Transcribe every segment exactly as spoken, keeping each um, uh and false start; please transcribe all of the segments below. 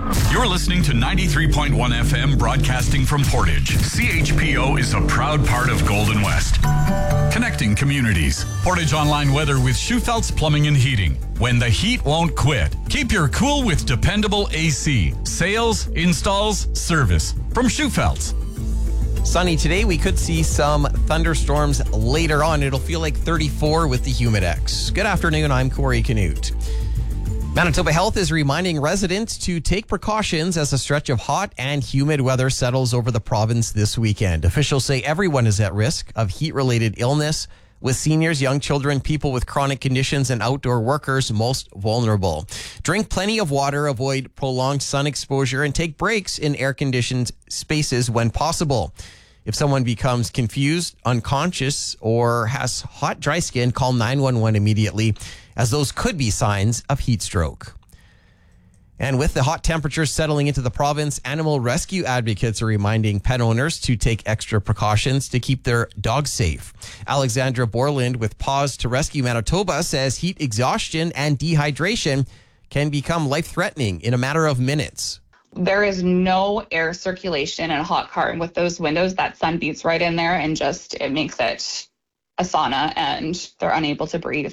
You're listening to ninety-three point one F M, broadcasting from Portage. C H P O is a proud part of Golden West, connecting communities. Portage Online Weather with Schufelt's Plumbing and Heating. When the heat won't quit, keep your cool with dependable A C. Sales, installs, service from Schufelt's. Sunny today. We could see some thunderstorms later on. It'll feel like thirty-four with the Humidex. Good afternoon. I'm Corey Canute. Manitoba Health is reminding residents to take precautions as a stretch of hot and humid weather settles over the province this weekend. Officials say everyone is at risk of heat-related illness, with seniors, young children, people with chronic conditions, and outdoor workers most vulnerable. Drink plenty of water, avoid prolonged sun exposure, and take breaks in air-conditioned spaces when possible. If someone becomes confused, unconscious, or has hot, dry skin, call nine one one immediately, as those could be signs of heat stroke. And with the hot temperatures settling into the province, animal rescue advocates are reminding pet owners to take extra precautions to keep their dogs safe. Alexandra Borland with Paws to Rescue Manitoba says heat exhaustion and dehydration can become life-threatening in a matter of minutes. There is no air circulation in a hot car, and with those windows, that sun beats right in there and just, it makes it a sauna, and they're unable to breathe.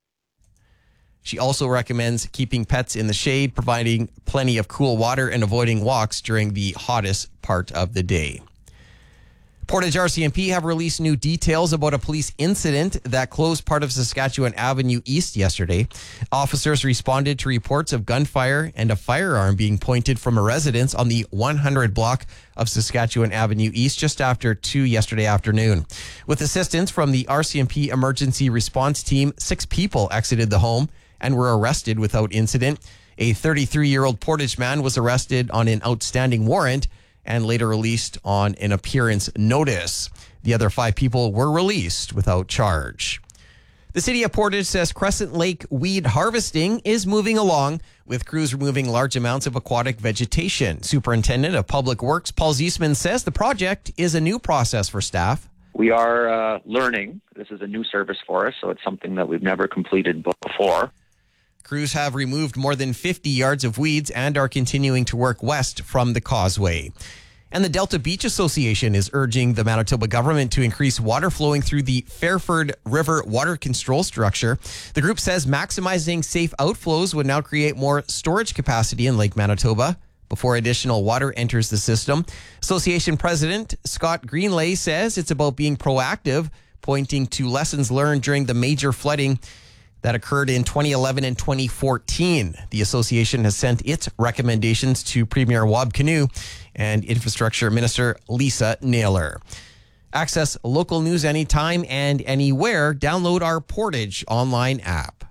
She also recommends keeping pets in the shade, providing plenty of cool water, and avoiding walks during the hottest part of the day. Portage R C M P have released new details about a police incident that closed part of Saskatchewan Avenue East yesterday. Officers responded to reports of gunfire and a firearm being pointed from a residence on the one hundred block of Saskatchewan Avenue East just after two yesterday afternoon. With assistance from the R C M P emergency response team, six people exited the home and were arrested without incident. A thirty-three-year-old Portage man was arrested on an outstanding warrant and later released on an appearance notice. The other five people were released without charge. The city of Portage says Crescent Lake weed harvesting is moving along, with crews removing large amounts of aquatic vegetation. Superintendent of Public Works Paul Ziesman says the project is a new process for staff. We are uh, learning. This is a new service for us, so it's something that we've never completed before. Crews have removed more than fifty yards of weeds and are continuing to work west from the causeway. And the Delta Beach Association is urging the Manitoba government to increase water flowing through the Fairford River water control structure. The group says maximizing safe outflows would now create more storage capacity in Lake Manitoba before additional water enters the system. Association President Scott Greenlay says it's about being proactive, pointing to lessons learned during the major flooding that occurred in twenty eleven and twenty fourteen. The association has sent its recommendations to Premier Wab Kinew and Infrastructure Minister Lisa Naylor. Access local news anytime and anywhere. Download our Portage Online app.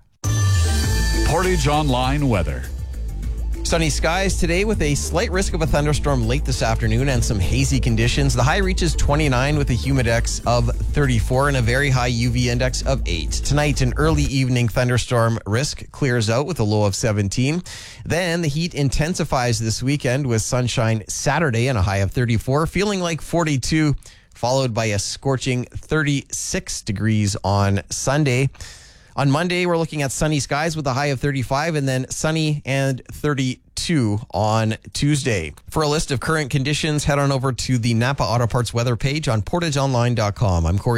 Portage Online Weather. Sunny skies today with a slight risk of a thunderstorm late this afternoon and some hazy conditions. The high reaches twenty-nine with a humidex of thirty-four and a very high U V index of eight. Tonight, an early evening thunderstorm risk clears out with a low of seventeen. Then the heat intensifies this weekend with sunshine Saturday and a high of thirty-four, feeling like forty-two, followed by a scorching thirty-six degrees on Sunday. On Monday, we're looking at sunny skies with a high of thirty-five and then sunny and thirty-two on Tuesday. For a list of current conditions, head on over to the Napa Auto Parts weather page on portage online dot com. I'm Corey